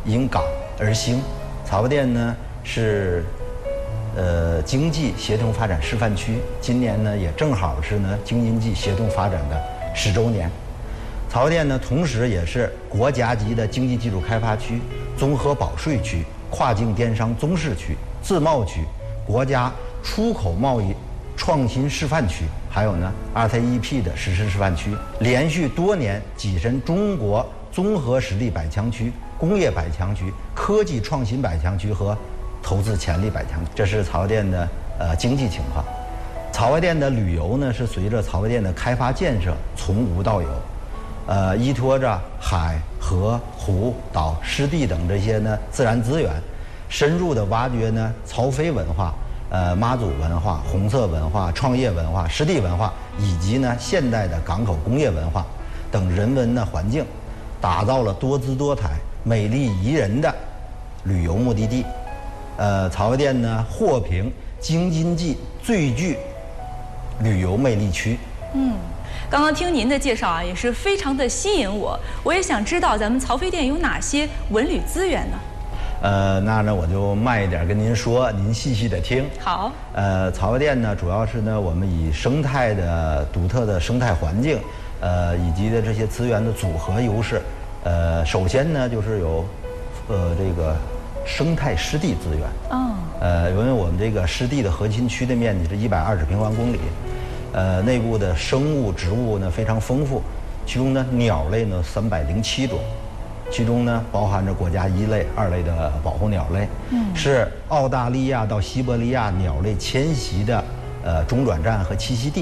因港而兴。曹妃甸呢是经济协同发展示范区，今年呢也正好是呢京津冀协同发展的10周年。曹妃甸呢同时也是国家级的经济基础开发区、综合保税区、跨境电商综示区、自贸区、国家出口贸易创新示范区，还有呢 RCEP 的实施示范区，连续多年跻身中国综合实力百强区、工业百强区、科技创新百强区和投资潜力百强区。这是曹妃甸的经济情况。曹妃甸的旅游呢是随着曹妃甸的开发建设从无到有，依托着海、河、湖、岛、湿地等这些呢自然资源，深入的挖掘呢曹妃文化、妈祖文化、红色文化、创业文化、湿地文化，以及呢现代的港口工业文化等人文的环境，打造了多姿多彩、美丽宜人的旅游目的地。曹妃甸呢获评京津冀最具旅游魅力区。 刚刚听您的介绍啊，也是非常的吸引我。我也想知道咱们曹妃甸有哪些文旅资源呢？ 那呢我就慢一点跟您说，您细细的听。 好。 曹妃甸呢主要是呢我们以生态的独特的生态环境，以及的这些资源的组合优势。首先呢就是有这个生态湿地资源。因为我们这个湿地的核心区的面积是120平方公里，内部的生物植物呢非常丰富，其中呢鸟类呢307种，其中呢包含着国家1类、2类的保护鸟类，是澳大利亚到西伯利亚鸟类迁徙的中转站和栖息地。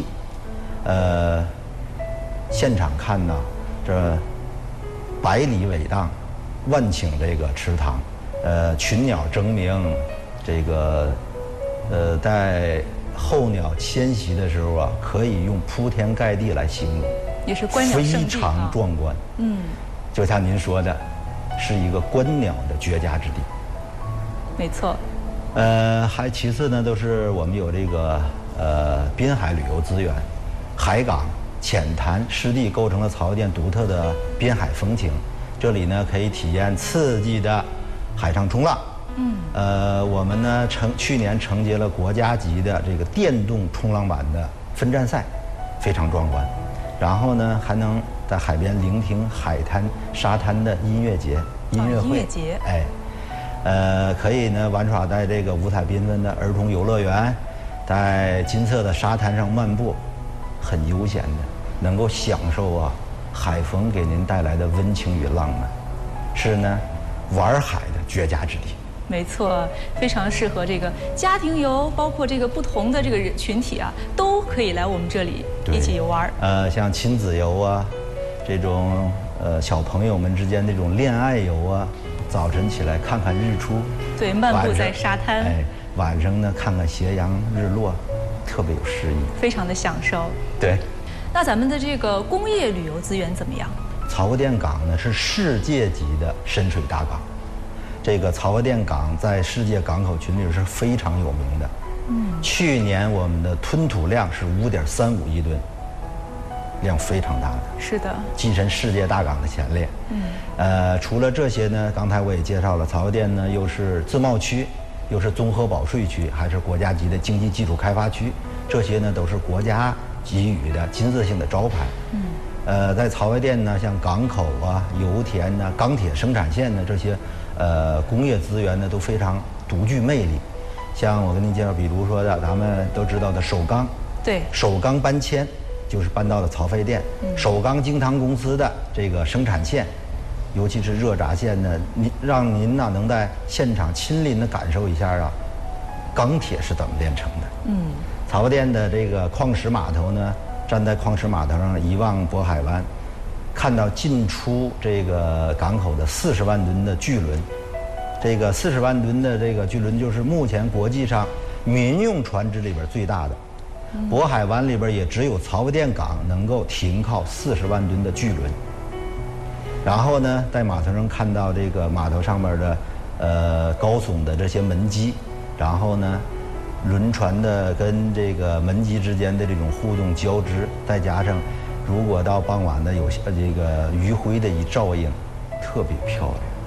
现场看呢，这百里苇荡，万顷这个池塘，群鸟争鸣，这个在候鸟迁徙的时候啊，可以用铺天盖地来形容， 也是观鸟圣地， 非常壮观。就像您说的，是一个观鸟的绝佳之地。 没错。 还其次呢，都是我们有这个滨海旅游资源，海港、浅滩、湿地构成了曹妃甸独特的滨海风情。这里呢可以体验刺激的海上冲浪。我们呢去年承接了国家级的这个电动冲浪板的分站赛，非常壮观。然后呢还能在海边聆听海滩、沙滩的音乐节、音乐会。 音乐节。 可以呢玩耍在这个五彩缤纷的儿童游乐园，在金色的沙滩上漫步，很悠闲的，能够享受啊海风给您带来的温情与浪漫，是呢玩海的绝佳之地。 没错，非常适合这个家庭游，包括这个不同的这个群体啊，都可以来我们这里一起游玩。 像亲子游啊，这种小朋友们之间这种恋爱游啊，早晨起来看看日出， 对，漫步在沙滩， 晚上呢看看斜阳日落，特别有诗意， 非常的享受。 对。 那咱们的这个工业旅游资源怎么样？ 曹妃甸港呢是世界级的深水大港。这个曹妃甸港在世界港口群里是非常有名的。去年我们的吞吐量是5.35亿吨，量非常大的。 是的， 跻身世界大港的前列。除了这些呢，刚才我也介绍了，曹妃甸呢又是自贸区，又是综合保税区，还是国家级的经济基础开发区，这些呢都是国家给予的金字性的招牌。在曹妃甸呢，像港口啊、油田呢、钢铁生产线呢这些工业资源呢都非常独具魅力。像我跟您介绍，比如说的咱们都知道的首钢， 对， 首钢搬迁就是搬到了曹妃甸。首钢京糖公司的这个生产线，尤其是热轧线呢，让您呢能在现场亲临的感受一下啊，钢铁是怎么炼成的。曹妃甸的这个矿石码头呢，站在矿石码头上一望渤海湾，看到进出这个港口的40万吨的巨轮。这个40万吨的这个巨轮就是目前国际上民用船只里边最大的。渤海湾里边也只有曹妃甸港能够停靠40万吨的巨轮。然后呢，在码头上看到这个码头上面的高耸的这些门基，然后呢，轮船的跟这个门基之间的这种互动交织，再加上如果到傍晚的有这个余晖的一照映，特别漂亮。 是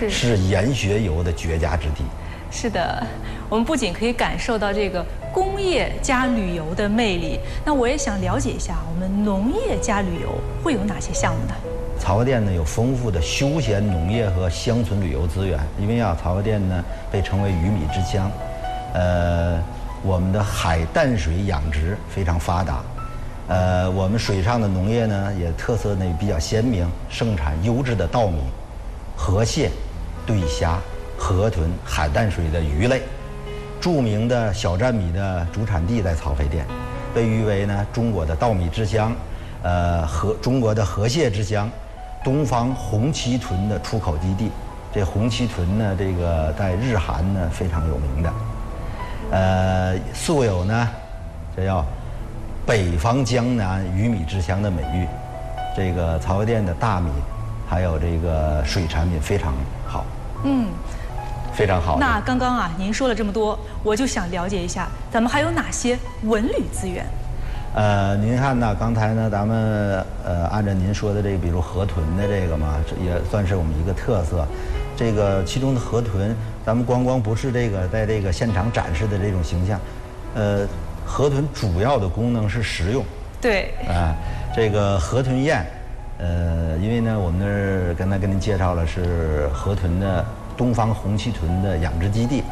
是研学游的绝佳之地。 是的，我们不仅可以感受到这个工业加旅游的魅力，那我也想了解一下，我们农业加旅游会有哪些项目呢？ 漕和滇呢有丰富的休闲农业和乡村旅游资源，因为漕和滇呢被称为鱼米之乡，我们的海淡水养殖非常发达，我们水上的农业呢也特色呢比较鲜明，盛产优质的稻米、河蟹、对虾、河豚、海淡水的鱼类。著名的小站米的主产地在漕肥店，被誉为呢中国的稻米之乡，中国的河蟹之乡，东方红鳍豚的出口基地。这红鳍豚呢，这个在日韩呢非常有名的，素有呢这叫北方江南鱼米之乡的美誉。这个漕和滇的大米还有这个水产品非常好，非常好。 那刚刚啊，您说了这么多，我就想了解一下，咱们还有哪些文旅资源？ 您看呢，刚才呢，咱们按照您说的这个，比如河豚的这个嘛，这也算是我们一个特色。这个其中的河豚，咱们光不是这个在这个现场展示的这种形象，河豚主要的功能是食用。 对。 这个河豚宴，因为呢，我们那儿刚才跟您介绍了是河豚的东方红鳍豚的养殖基地，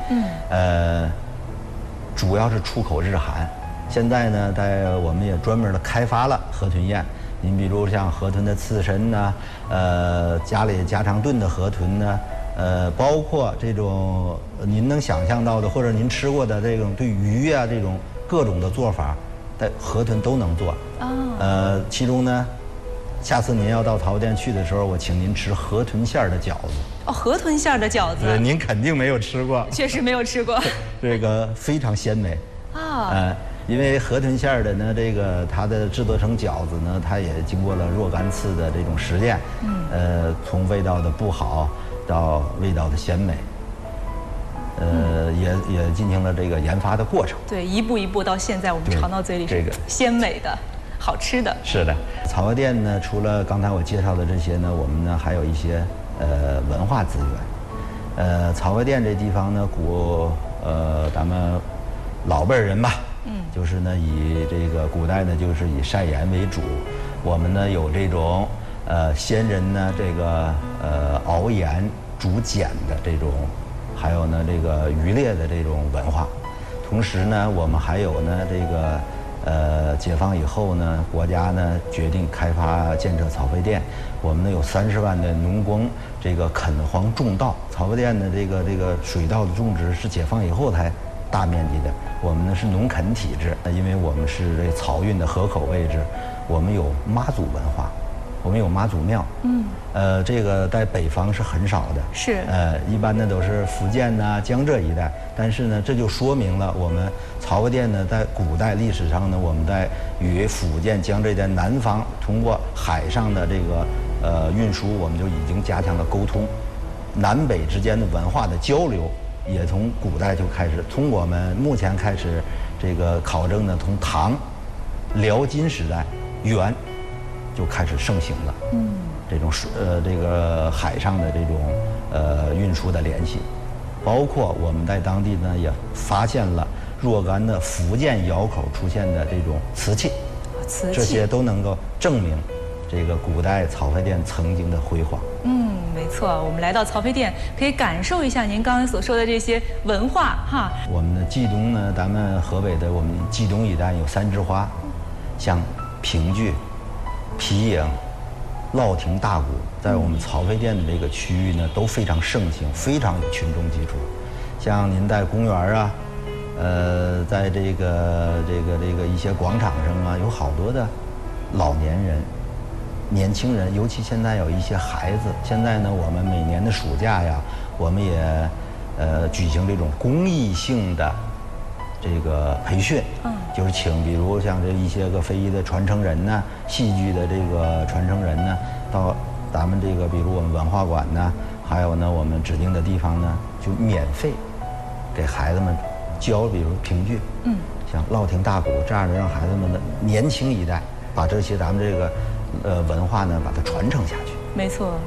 主要是出口日韩。现在呢，我们也专门的开发了河豚宴。您比如像河豚的刺身呐，家里家常炖的河豚呢，包括这种您能想象到的或者您吃过的这种对鱼啊这种各种的做法，河豚都能做。其中呢，下次您要到漕和滇去的时候，我请您吃河豚馅儿的饺子。 哦，河豚馅儿的饺子， 您肯定没有吃过。 确实没有吃过。 这个非常鲜美啊。因为河豚馅儿的呢，这个它的制作成饺子呢，它也经过了若干次的这种实验，从味道的不好到味道的鲜美，也进行了这个研发的过程。 对，一步一步到现在，我们尝到嘴里是鲜美的、好吃的。 是的，漕和滇呢，除了刚才我介绍的这些呢，我们呢还有一些文化资源。漕和滇这地方呢，咱们老辈人吧。就是呢，以这个古代呢，就是以晒盐为主。我们呢有这种先人呢这个熬盐煮碱的这种，还有呢这个渔猎的这种文化。同时呢，我们还有呢这个解放以后呢，国家呢决定开发建设漕肥店。我们呢有30万的农工这个垦荒种稻。漕肥店的这个水稻的种植是解放以后才大面积的。我们呢是农垦体制，因为我们是这漕运的河口位置，我们有妈祖文化，我们有妈祖庙。这个在北方是很少的， 是一般呢都是福建呐、江浙一带。但是呢，这就说明了我们漕和滇呢在古代历史上呢，我们在与福建、江浙一带南方通过海上的这个运输，我们就已经加强了沟通，南北之间的文化的交流。也从古代就开始，从我们目前开始这个考证呢，从唐、辽金时代、元就开始盛行了。这种这个海上的这种运输的联系，包括我们在当地呢也发现了若干的福建窑口出现的这种瓷器，这些都能够证明这个古代漕肥店曾经的辉煌。 没错，我们来到漕肥店，可以感受一下您刚才所说的这些文化哈。 我们的冀东呢，咱们河北的我们冀东一带有3枝花，像评剧、皮影、烙亭大鼓，在我们漕肥店的这个区域呢都非常盛行，非常有群众基础。像您在公园啊，在这个一些广场上啊，有好多的老年人。年轻人，尤其现在有一些孩子。现在呢，我们每年的暑假呀，我们也举行这种公益性的这个培训，就是请比如像这一些个非遗的传承人呢，戏剧的这个传承人呢，到咱们这个比如我们文化馆呢，还有呢我们指定的地方呢，就免费给孩子们教，比如评剧，像烙亭大鼓，这样的让孩子们的年轻一代把这些咱们这个文化呢，把它传承下去。 没错，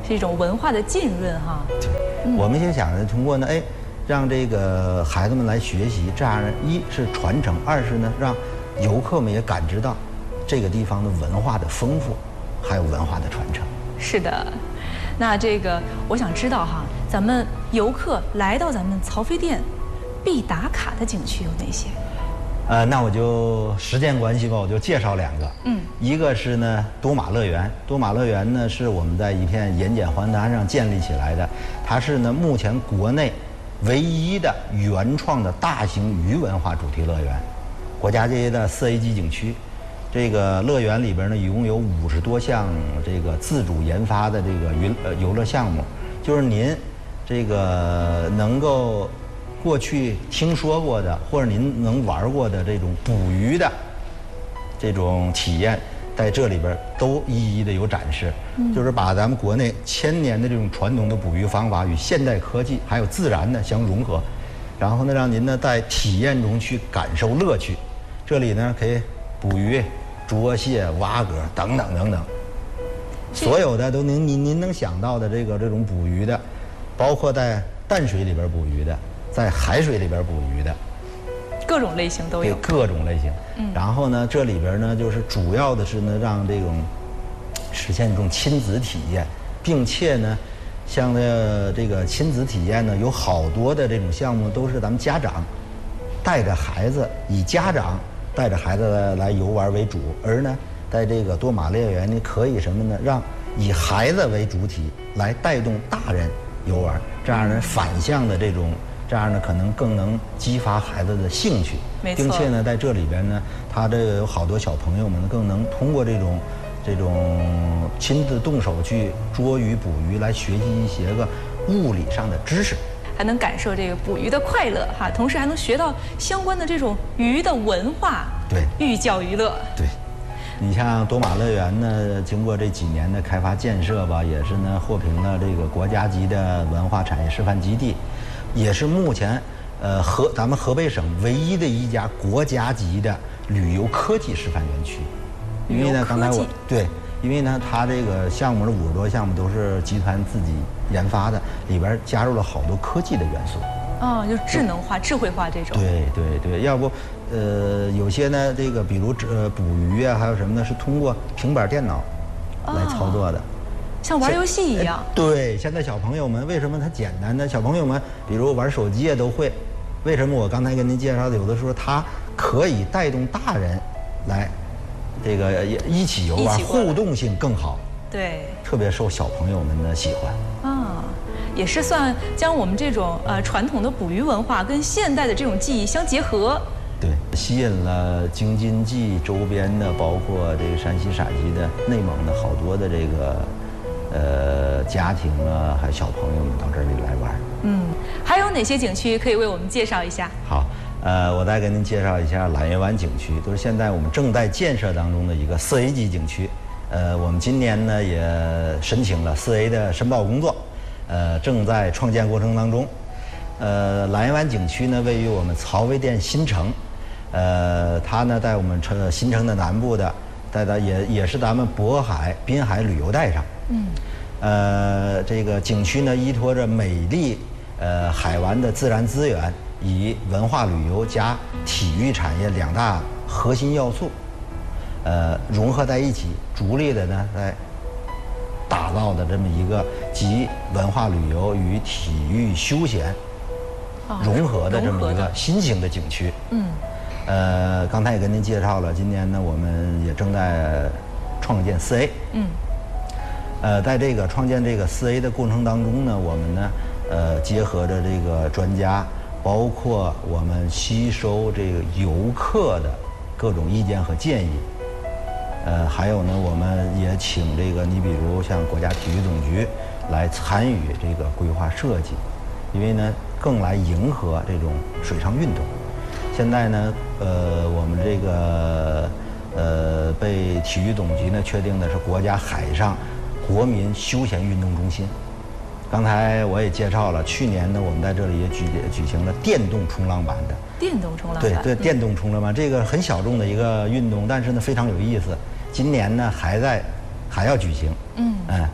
是一种文化的浸润哈。 对，我们也想着通过呢，让这个孩子们来学习，这样呢，一是传承，二是呢，让游客们也感知到这个地方的文化的丰富，还有文化的传承。 是的，那这个我想知道哈，咱们游客来到咱们曹妃甸，必打卡的景区有哪些？ 那我就时间关系吧，我就介绍2个。一个是呢多玛乐园，多玛乐园呢是我们在一片盐碱环滩上建立起来的，它是呢目前国内唯一的原创的大型鱼文化主题乐园，国家级的4A 级景区。这个乐园里边呢，一共有50多项这个自主研发的这个游乐项目，就是您这个能够过去听说过的，或者您能玩过的这种捕鱼的这种体验，在这里边都一一的有展示。就是把咱们国内1000年的这种传统的捕鱼方法与现代科技还有自然呢相融合，然后呢让您呢在体验中去感受乐趣。这里呢可以捕鱼、捉蟹、蛙蛤等等等等，所有的都您能想到的这种捕鱼的，包括在淡水里边捕鱼的，在海水里边捕鱼的， 各种类型都有。 对，各种类型。然后呢，这里边呢就是主要的是呢让这种实现这种亲子体验，并且呢，像这个亲子体验呢，有好多的这种项目都是咱们家长带着孩子，以家长带着孩子来游玩为主，而呢，在这个多玛乐园呢，可以什么呢？让以孩子为主体来带动大人游玩，这样呢反向的这种。这样呢，可能更能激发孩子的兴趣，并且呢，在这里边呢，他这个有好多小朋友们更能通过这种亲自动手去捉鱼捕鱼，来学习一些个物理上的知识， 还能感受这个捕鱼的快乐哈，同时还能学到相关的这种鱼的文化， 对，寓教于乐。 对，你像多玛乐园呢，经过这几年的开发建设吧，也是呢获评了这个国家级的文化产业示范基地。也是目前，咱们河北省唯一的一家国家级的旅游科技示范园区。因为呢，刚才因为呢，它这个项目的50多项目都是集团自己研发的，里边加入了好多科技的元素。 就是智能化、智慧化这种。 对，要不，有些呢，这个比如捕鱼啊，还有什么呢，是通过平板电脑来操作的。 像玩游戏一样。 对，现在小朋友们为什么它简单呢？小朋友们比如玩手机也都会。为什么我刚才跟您介绍的，有的时候它可以带动大人来这个一起游玩，互动性更好。 对， 特别受小朋友们的喜欢。 也是算将我们这种传统的捕鱼文化跟现代的这种技艺相结合。 对，吸引了京津冀周边的，包括这个山西、陕西的、内蒙的好多的这个。家庭啊，还有小朋友们到这里来玩。 还有哪些景区可以为我们介绍一下？ 好，我再给您介绍一下揽月湾景区，都是现在我们正在建设当中的一个4A 级景区。我们今年呢也申请了4A 的申报工作，正在创建过程当中。揽月湾景区呢位于我们曹妃甸新城，它呢在我们新城的南部的，也是咱们渤海、滨海旅游带上。这个景区呢依托着美丽海湾的自然资源，以文化旅游加体育产业2大核心要素，融合在一起，逐力的呢在打造的这么一个集文化旅游与体育休闲融合的这么一个新型的景区。刚才也跟您介绍了，今年呢我们也正在创建4A。在这个创建这个4A 的过程当中呢，我们呢，结合着这个专家，包括我们吸收这个游客的各种意见和建议，还有呢，我们也请这个你比如像国家体育总局来参与这个规划设计，因为呢，更来迎合这种水上运动。现在呢，我们这个被体育总局呢确定的是国家海上国民休闲运动中心。刚才我也介绍了，去年呢，我们在这里也举行了电动冲浪板的。 电动冲浪板。 对，电动冲浪板，这个很小众的一个运动，但是呢非常有意思。今年呢还要举行。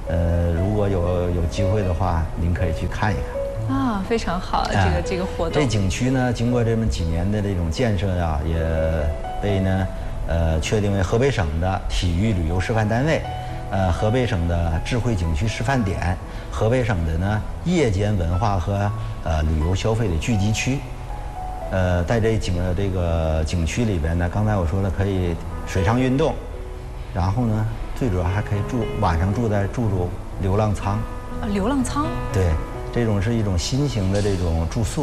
如果有机会的话，您可以去看一看。 啊，非常好，这个活动。 这景区呢，经过这么几年的这种建设呀，也被呢，确定为河北省的体育旅游示范单位，河北省的智慧景区示范点，河北省的呢夜间文化和旅游消费的聚集区。在这个景区里边呢，刚才我说了可以水上运动，然后呢，最主要还可以晚上住流浪舱。 流浪舱。 对。这种是一种新型的这种住宿，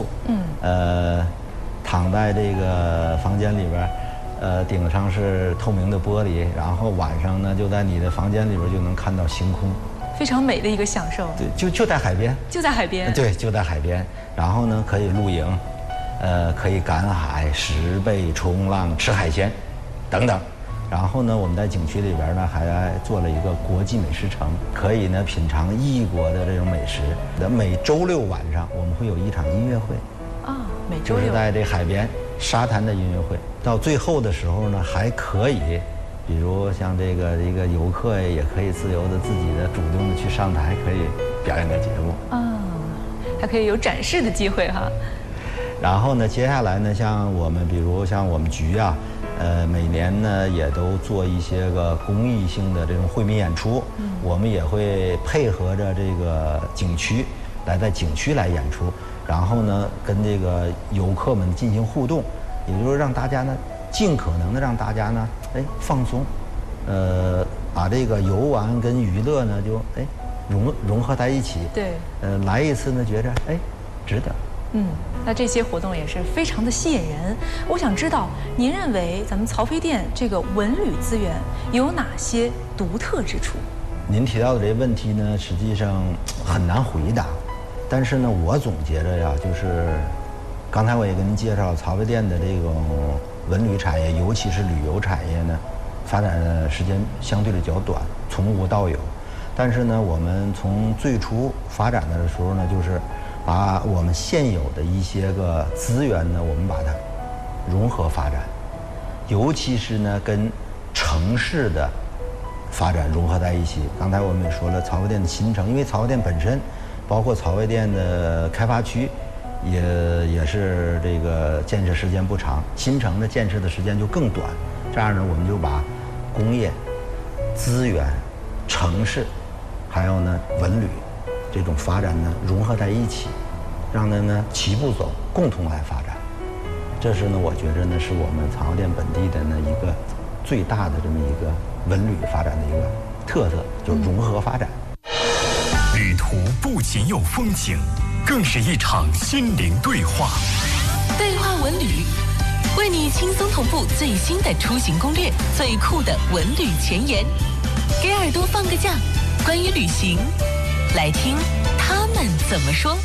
躺在这个房间里边，顶上是透明的玻璃，然后晚上呢就在你的房间里边就能看到星空， 非常美的一个享受。 对，就在海边。就在海边。对，就在海边。然后呢可以露营，可以赶海、拾贝、冲浪、吃海鲜，等等。然后呢，我们在景区里边呢还做了一个国际美食城，可以呢品尝异国的这种美食。每周六晚上我们会有一场音乐会， 每周六就是在这海边沙滩的音乐会。到最后的时候呢，还可以，比如像这个游客也可以自由的自己的主动的去上台，可以表演个节目还可以有展示的机会哈。 然后呢，接下来呢，比如像我们局啊。每年呢也都做一些个公益性的这种惠民演出，我们也会配合着这个景区在景区来演出，然后呢跟这个游客们进行互动，也就是让大家呢尽可能的让大家呢放松，把这个游玩跟娱乐呢就融合在一起。 对。 来一次呢觉着值得。 那这些活动也是非常的吸引人。我想知道，您认为咱们曹妃甸这个文旅资源有哪些独特之处？ 您提到的这些问题呢，实际上很难回答。但是呢，我总结着呀，就是刚才我也跟您介绍，曹妃甸的这种文旅产业，尤其是旅游产业呢，发展的时间相对的较短，从无到有。但是呢，我们从最初发展的时候呢，就是把我们现有的一些个资源呢，我们把它融合发展，尤其是呢跟城市的发展融合在一起。刚才我们也说了，曹妃甸的新城，因为曹妃甸本身，包括曹妃甸的开发区，也是这个建设时间不长，新城的建设的时间就更短。这样呢，我们就把工业、资源、城市，还有呢文旅这种发展呢融合在一起，让它呢齐步走，共同来发展。这是呢，我觉着呢是我们曹妃甸本地的呢一个最大的这么一个文旅发展的一个特色，就是融合发展。 旅途不仅有风景，更是一场心灵对话。 对话文旅，为你轻松同步最新的出行攻略，最酷的文旅前沿，给耳朵放个假。关于旅行，来听他们怎么说。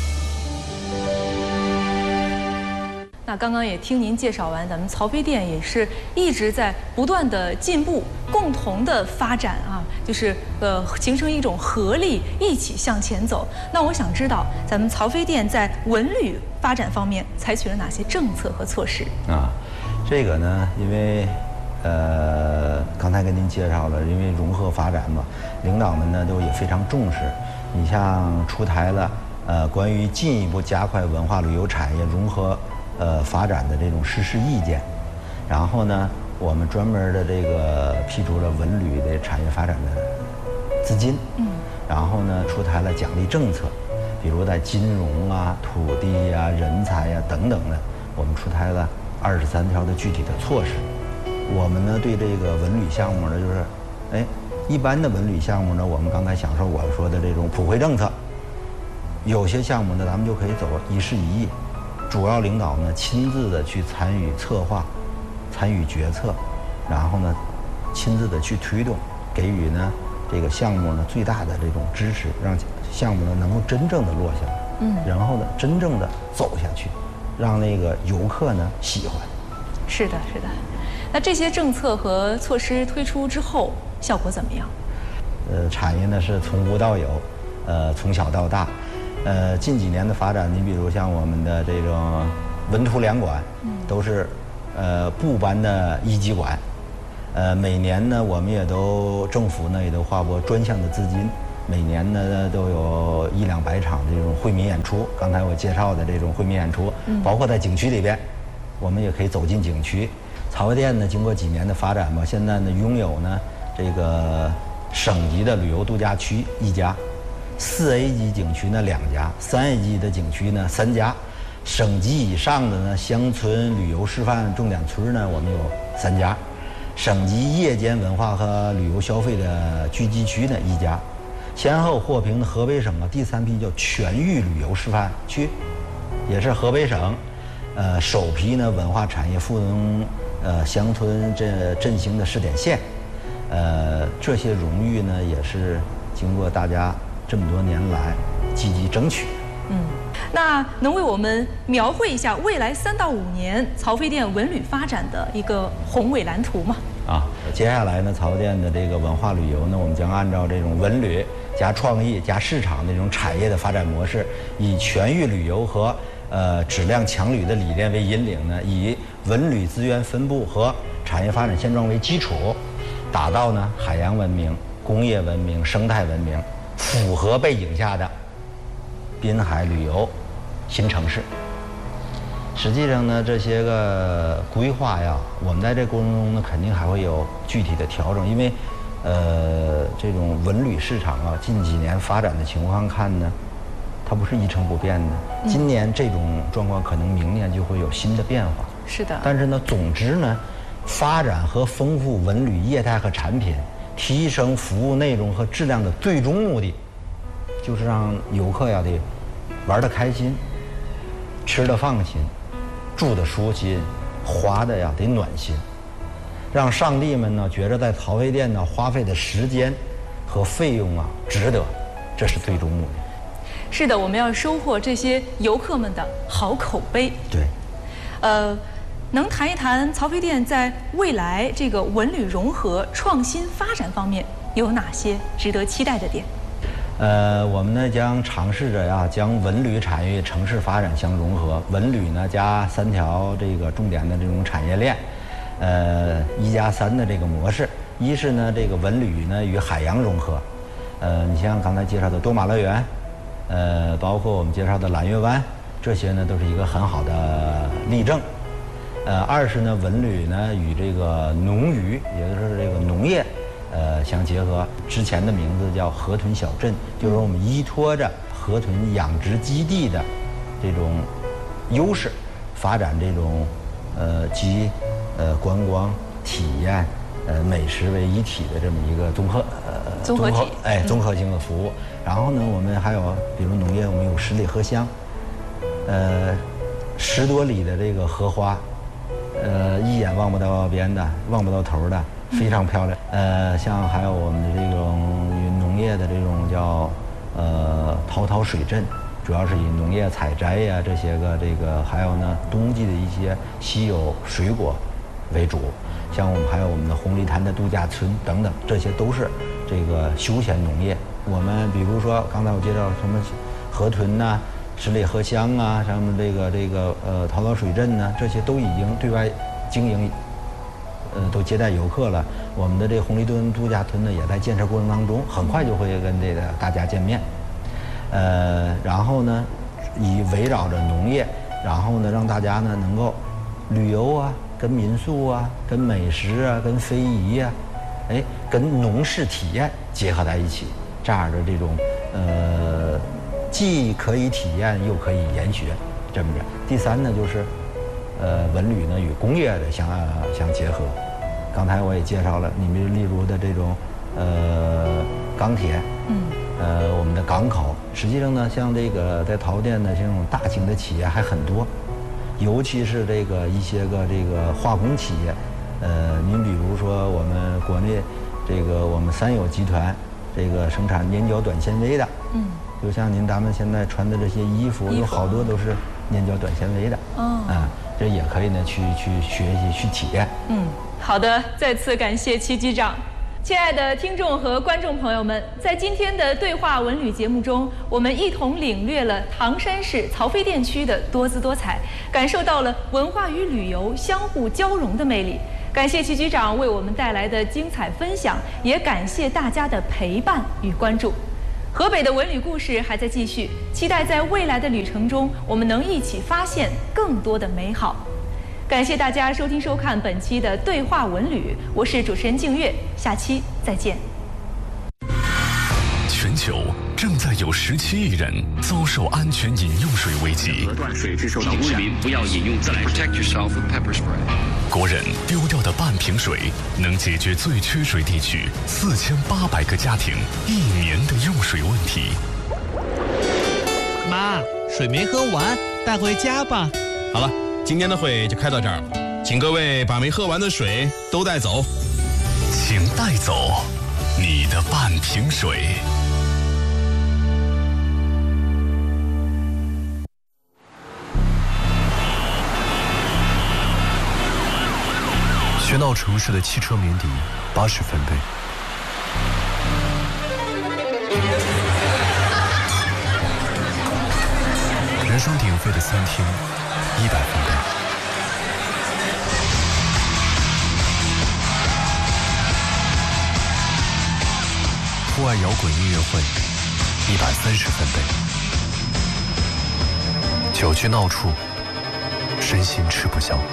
那刚刚也听您介绍完，咱们曹妃甸也是一直在不断的进步，共同的发展啊，就是形成一种合力，一起向前走。那我想知道，咱们曹妃甸在文旅发展方面采取了哪些政策和措施？ 这个呢，因为刚才跟您介绍了，因为融合发展嘛，领导们呢都也非常重视。你像出台了关于进一步加快文化旅游产业融合发展的这种实施意见，然后呢，我们专门的这个批出了文旅的产业发展的资金，然后呢出台了奖励政策，比如在金融啊、土地呀、人才呀等等的，我们出台了23条的具体的措施。我们呢对这个文旅项目呢，就是一般的文旅项目呢，我们刚才享受我说的这种普惠政策，有些项目呢咱们就可以走一事一议，主要领导呢亲自的去参与策划、参与决策，然后呢亲自的去推动，给予呢这个项目呢最大的这种支持，让项目呢能够真正的落下来，然后呢真正的走下去，让那个游客呢喜欢。 是的，是的。那这些政策和措施推出之后，效果怎么样？ 产业呢是从无到有，从小到大。近几年的发展，你比如像我们的这种文图两馆，都是部班的1级馆。每年呢，我们也都政府呢也都划拨专项的资金， 每年呢都有100-200场的这种惠民演出。刚才我介绍的这种惠民演出，包括在景区里边，我们也可以走进景区。曹妃甸呢，经过几年的发展吧，现在呢拥有呢这个省级的旅游度假区1家，4A 级景区呢2家，3A 级的景区呢3家，省级以上的呢乡村旅游示范重点村呢我们有3家，省级夜间文化和旅游消费的聚集区呢1家，先后获评的河北省第3批叫全域旅游示范区，也是河北省首批呢文化产业赋能乡村振兴的试点县。这些荣誉呢也是经过大家这么多年来积极争取。 那能为我们描绘一下未来3到5年曹妃甸文旅发展的一个宏伟蓝图吗？ 接下来呢，曹妃甸的这个文化旅游呢，我们将按照这种文旅加创意加市场的这种产业的发展模式，以全域旅游和质量强旅的理念为引领呢，以文旅资源分布和产业发展现状为基础，打造呢海洋文明、工业文明、生态文明复合背景下的滨海旅游新城市。实际上呢，这些个规划呀，我们在这过程中呢，肯定还会有具体的调整，因为这种文旅市场啊，近几年发展的情况看呢，它不是一成不变的。今年这种状况，可能明年就会有新的变化。 是的。 但是呢，总之呢，发展和丰富文旅业态和产品，提升服务内容和质量的最终目的，就是让游客呀得玩得开心，吃得放心，住得舒心，花的呀得暖心，让上帝们呢觉着在曹妃甸呢花费的时间和费用啊值得，这是最终目的。 是的，我们要收获这些游客们的好口碑。 对。 能谈一谈曹妃甸在未来这个文旅融合创新发展方面有哪些值得期待的点？ 我们呢将尝试着呀将文旅产业城市发展相融合，文旅呢加3条这个重点的这种产业链，1+3的这个模式。一是呢这个文旅呢与海洋融合，你像刚才介绍的多马乐园，包括我们介绍的揽月湾，这些呢都是一个很好的例证。二是呢文旅呢与这个农渔，也就是这个农业相结合。之前的名字叫河豚小镇，就是我们依托着河豚养殖基地的这种优势，发展这种集观光体验美食为一体的这么一个综合性的服务。然后呢我们还有比如农业，我们有十里荷香，10多里的这个荷花，一眼望不到边的，望不到头的，非常漂亮。像还有我们的这种农业的这种叫陶陶水镇，主要是以农业采摘呀这些个还有呢冬季的一些稀有水果为主。像我们还有我们的红梨滩的度假村等等，这些都是这个休闲农业。我们比如说刚才我介绍什么河豚呐、十里荷香啊，像这个陶陶水镇呢，这些都已经对外经营，都接待游客了。我们的这红梨墩度假村呢，也在建设过程当中，很快就会跟这个大家见面。然后呢，以围绕着农业，然后呢，让大家呢能够旅游啊，跟民宿啊，跟美食啊，跟非遗啊，跟农事体验结合在一起，这样的这种既可以体验又可以研学，这么着。第三呢，就是文旅呢与工业的相结合。刚才我也介绍了，你们例如的这种钢铁，我们的港口，实际上呢，像这个在曹妃甸的这种大型的企业还很多，尤其是这个一些个这个化工企业，您比如说我们国内这个我们三友集团这个生产粘胶短纤维的，就像咱们现在穿的这些衣服，有好多都是粘胶短纤维的，这也可以呢去学习去体验。 好的，再次感谢戚局长。亲爱的听众和观众朋友们，在今天的对话文旅节目中，我们一同领略了唐山市曹妃甸区的多姿多彩，感受到了文化与旅游相互交融的魅力。感谢戚局长为我们带来的精彩分享，也感谢大家的陪伴与关注。 河北的文旅故事还在继续，期待在未来的旅程中，我们能一起发现更多的美好。感谢大家收听收看本期的对话文旅，我是主持人静月，下期再见。 全球正在有17亿人遭受安全饮用水危机。 断水质受到污染，不要饮用自来水。Protect yourself with pepper spray。 国人丢掉的半瓶水，能解决最缺水地区4800个家庭1年的用水问题。 妈，水没喝完，带回家吧。 好了，今天的会就开到这儿了，请各位把没喝完的水都带走。 请带走你的半瓶水。 喧闹城市的汽车鸣笛80分贝，人声鼎沸的餐厅100分贝，户外摇滚音乐会130分贝，酒局闹处，身心吃不消。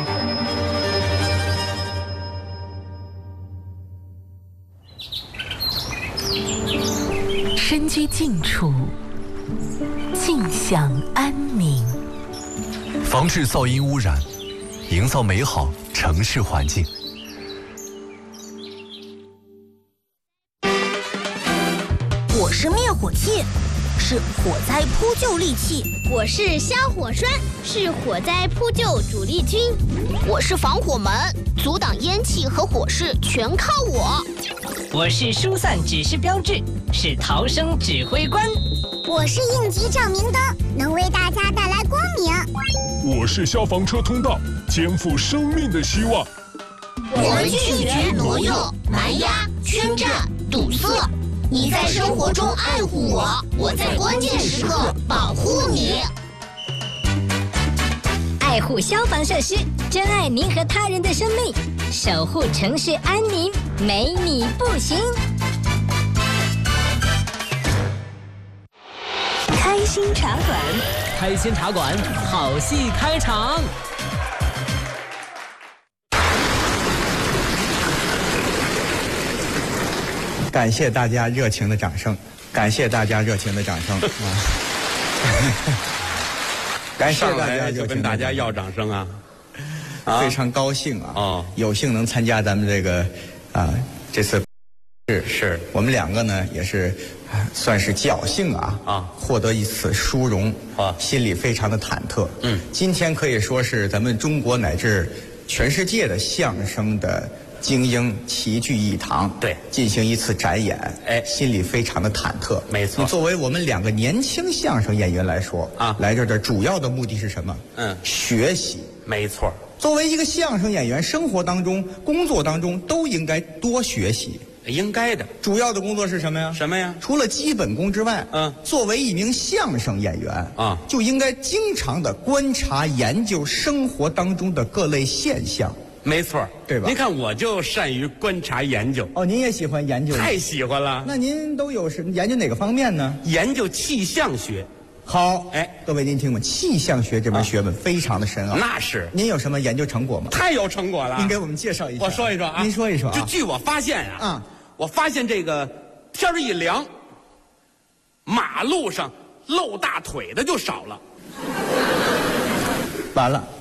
身居静处，静享安宁。 防治噪音污染，营造美好城市环境。 我是灭火器，是火灾扑救利器； 我是消火栓，是火灾扑救主力军； 我是防火门，阻挡烟气和火势全靠我； 我是疏散指示标志，是逃生指挥官； 我是应急照明灯，能为大家带来光明； 我是消防车通道，肩负生命的希望。 我们拒绝挪用、蛮压、圈占、堵塞。你在生活中爱护我，我在关键时刻保护你。 爱护消防设施，珍爱您和他人的生命，守护城市安宁，没你不行。 开心茶馆， 开心茶馆，好戏开场。 感谢大家热情的掌声，感谢大家热情的掌声啊！感谢大家就跟大家要掌声啊！ 非常高兴啊！有幸能参加咱们这个这次是我们两个呢也是算是侥幸获得一次殊荣心里非常的忐忑。今天可以说是咱们中国乃至全世界的相声的精英齐聚一堂， 对， 进行一次展演，心里非常的忐忑。 没错， 作为我们两个年轻相声演员来说来这儿的主要的目的是什么？学习。 没错， 作为一个相声演员，生活当中、工作当中都应该多学习。 应该的。 主要的工作是什么呀？ 什么呀？ 除了基本功之外，作为一名相声演员就应该经常的观察研究生活当中的各类现象。 没错， 对吧？ 您看，我就善于观察研究。 您也喜欢研究？ 太喜欢了。 那您都有研究哪个方面呢？ 研究气象学。 好，各位您听吧，气象学这门学问非常的深奥。 那是。 您有什么研究成果吗？ 太有成果了。 您给我们介绍一下。 我说一说啊。 您说一说啊。 就据我发现我发现这个天儿一凉，马路上露大腿的就少了。 完了。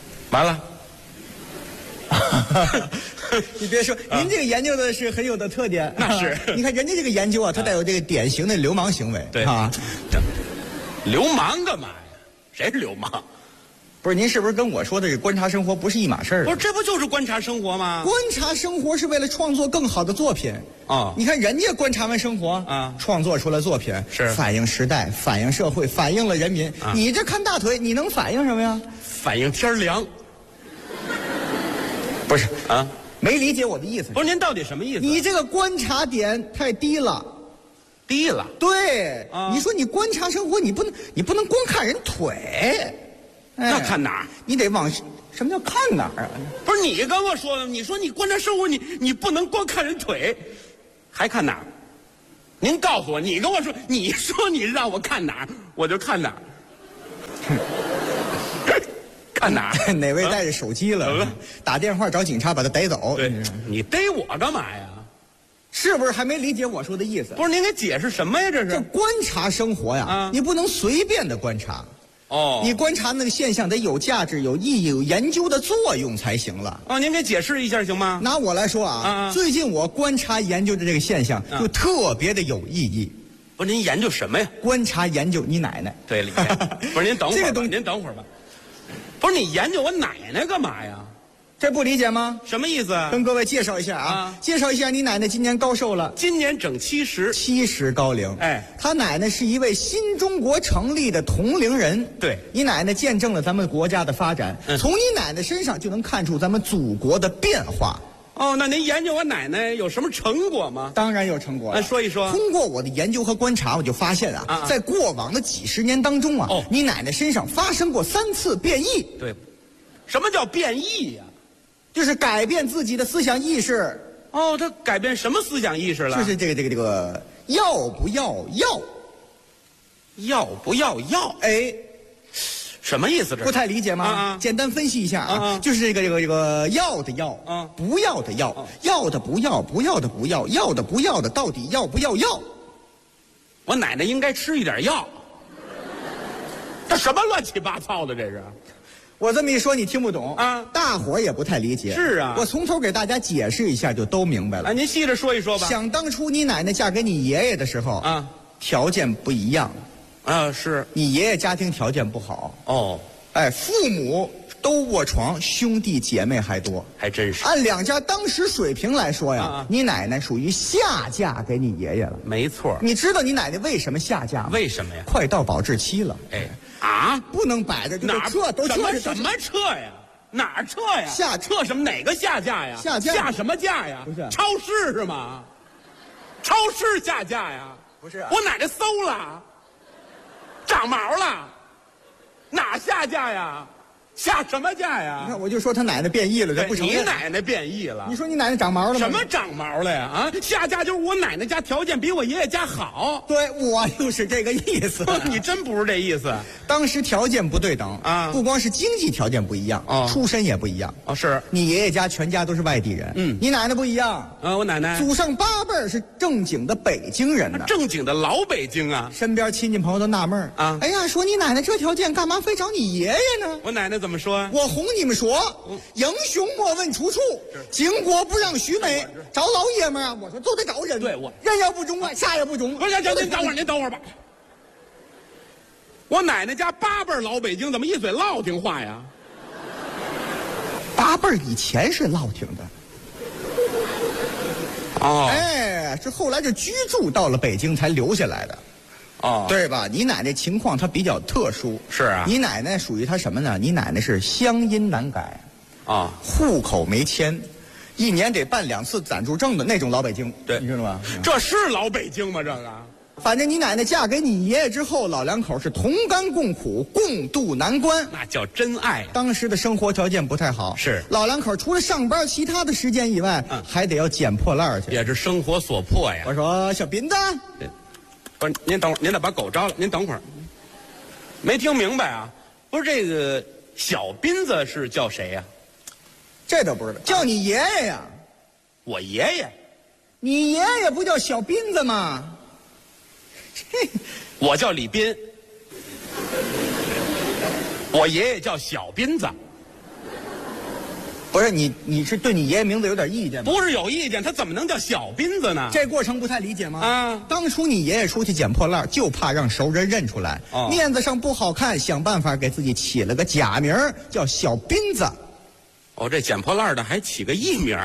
你别说，您这个研究的是很有的特点。 那是， 你看人家这个研究它带有这个典型的流氓行为。 对流氓干嘛呀？谁是流氓？ 不是，您是不是跟我说的这观察生活不是一码事儿？ 不是，这不就是观察生活吗？ 观察生活是为了创作更好的作品你看人家观察完生活创作出来作品是反映时代、反映社会、反映了人民。你这看大腿，你能反映什么呀？ 反映天凉。 不是没理解我的意思。 不是，您到底什么意思？ 你这个观察点太低了。 低了？ 对，你说你观察生活，你不能光看人腿。 那看哪儿？ 你得往什么叫看哪儿啊？ 不是你跟我说的，你说你观察生活，你不能光看人腿，还看哪儿？ 您告诉我，你跟我说，你说你让我看哪儿，我就看哪儿。看哪儿？ 哪位带着手机了？打电话找警察把他逮走。 对，你逮我干嘛呀？ 是不是还没理解我说的意思？ 不是，您给解释什么呀？这是观察生活呀，你不能随便的观察。 哦， 你观察那个现象得有价值、有意义、有研究的作用才行了。 哦，您给解释一下行吗？ 拿我来说啊，最近我观察研究的这个现象就特别的有意义。 不是您研究什么呀？ 观察研究你奶奶。 对了，不是您等会儿，这个东西您等会儿吧。不是你研究我奶奶干嘛呀？ 这不理解吗？ 什么意思啊？ 跟各位介绍一下啊，介绍一下你奶奶今年高寿了？ 今年整70 高龄。 哎， 她奶奶是一位新中国成立的同龄人。 对， 你奶奶见证了咱们国家的发展，从你奶奶身上就能看出咱们祖国的变化。 哦，那您研究我奶奶有什么成果吗？ 当然有成果了。 说一说。 通过我的研究和观察，我就发现在过往的几十年当中你奶奶身上发生过3次变异。 对，什么叫变异呀？ 就是改变自己的思想意识。 哦，他改变什么思想意识了？ 就是这个要不要要？ 要不要要？ 哎。 什么意思？这不太理解吗？简单分析一下啊，就是这个要的要，不要的要，要的不要，不要的不要，要的不要的到底要不要要？ 我奶奶应该吃一点药。这什么乱七八糟的？这是。 我这么一说你听不懂啊，大伙儿也不太理解。 是啊， 我从头给大家解释一下就都明白了。 您细着说一说吧。 想当初你奶奶嫁给你爷爷的时候条件不一样。 是你爷爷家庭条件不好哦， 哎，父母都卧床，兄弟姐妹还多， 还真是。 按两家当时水平来说呀，你奶奶属于下嫁给你爷爷了。 没错。 你知道你奶奶为什么下嫁吗？ 为什么呀？ 快到保质期了。 哎， 不能摆着就撤，都撤什么撤呀？哪儿撤呀？ 下撤什么？哪个下架呀？下什么架呀？ 不是超市是吗？超市下架呀？ 不是， 我奶奶馊了。长毛了，哪下架呀？下什么架呀？ 你看，我就说他奶奶变异了，这不承认。 你奶奶变异了？ 你说你奶奶长毛了吗？ 什么长毛了呀？下架就是我奶奶家条件比我爷爷家好。 对，我就是这个意思。 你真不是这意思。 当时条件不对等啊，不光是经济条件不一样出身也不一样是你爷爷家全家都是外地人，你奶奶不一样我奶奶祖上8辈是正经的北京人呢， 正经的老北京啊。 身边亲戚朋友都纳闷哎呀，说你奶奶这条件干嘛非找你爷爷呢？ 我奶奶怎么说？ 我哄你们说，英雄莫问出处，经国不让须眉。找老爷们我说都得找人， 对人要不中啥也不中。 不是，您等会儿吧。我奶奶家8辈老北京，怎么一嘴烙挺话呀 ？8辈以前是烙挺的。是后来就居住到了北京才留下来的。对吧？你奶奶情况她比较特殊。 是啊。 你奶奶属于她什么呢？你奶奶是乡音难改，户口没迁，1年得办2次暂住证的那种老北京。 对， 你知道吗？ 这是老北京吗？这个。 反正你奶奶嫁给你爷爷之后，老两口是同甘共苦，共度难关， 那叫真爱。 当时的生活条件不太好， 是老两口除了上班，其他的时间以外，还得要捡破烂去， 也是生活所迫呀。 我说小斌子， 不是您等会儿，您得把狗招了。您等会儿，没听明白啊？不是这个小斌子是叫谁呀？ 这都不知道，叫你爷爷呀。 我爷爷？ 你爷爷不叫小斌子吗？ 我叫李斌，我爷爷叫小斌子。 不是你是对你爷爷名字有点意见吗？ 不是有意见，他怎么能叫小斌子呢？ 这过程不太理解吗？当初你爷爷出去捡破烂，就怕让熟人认出来，面子上不好看，想办法给自己起了个假名，叫小斌子。 这捡破烂的还起个艺名。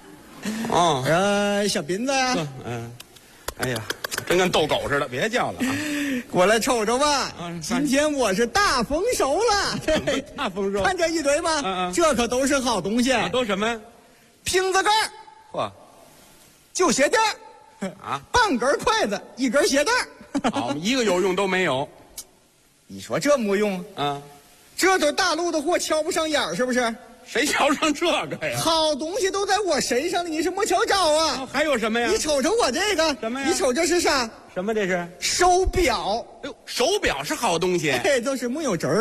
小斌子呀。 哎呀，真跟逗狗似的，别叫了啊！ 过来瞅瞅吧，今天我是大丰收了。 大丰收， 看这一堆吗？这可都是好东西。 都什么？ 瓶子盖，旧鞋垫半根筷子，1根鞋带好，一个有用都没有。 你说这没用啊？ 这都大陆的货，瞧不上眼儿是不是？ 谁瞧上这个呀？ 好东西都在我身上呢，你是没瞧着啊？ 还有什么呀？ 你瞅瞅我这个什么呀？ 你瞅这是啥？ 什么这是？ 手表。 哎呦，手表是好东西。 嘿，就是木有针儿。